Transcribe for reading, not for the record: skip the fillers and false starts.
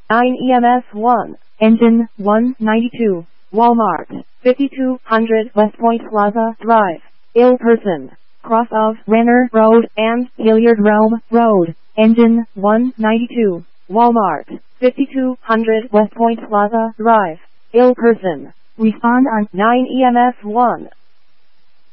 9 EMS 1, Engine 192, Walmart, 5200 West Point Plaza Drive, ill person, cross of Renner Road and Hilliard Rome Road, Engine 192, Walmart, 5200 West Point Plaza Drive, ill person. Respond on 9 EMS 1.